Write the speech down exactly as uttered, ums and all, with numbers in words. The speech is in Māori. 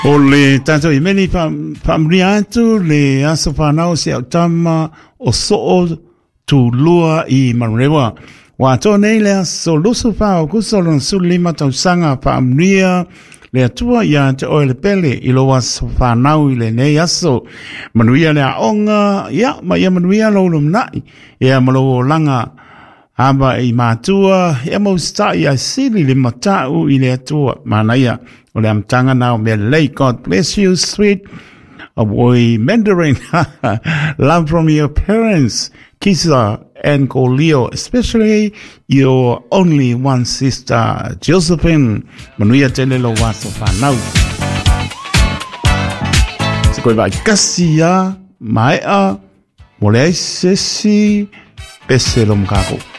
O le tato I meni pamri atu le aso whanau se au tama o soo tu lua I Manurewa. Wa tō nei le aso lusu whao kusolo su lima tau sanga pamria le atua ia te oe le pele I lo aso whanau I le nei aso. Manuia le aonga, ia, ma ia manuia lo lumnai, ia malo langa Aba I mātua, e mau stai a sili le matau I le atua. Manaia, o le amtanga nao mea lei. God bless you, sweet. A boy Mandarin. Love from your parents, Kisa and Kolio, especially your only one sister, Josephine. Manuia tele lo waso whanau. Se koe vai kasia, mai a, mo le ai sesi, pese lo mkako.